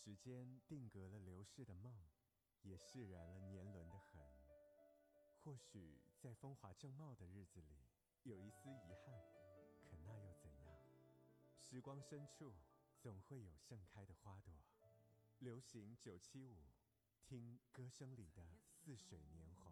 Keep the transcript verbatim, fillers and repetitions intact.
时间定格了流逝的梦，也释然了年轮的痕。或许在风华正茂的日子里有一丝遗憾，可那又怎样？时光深处总会有盛开的花朵。流行九七五，听歌声里的似水年华。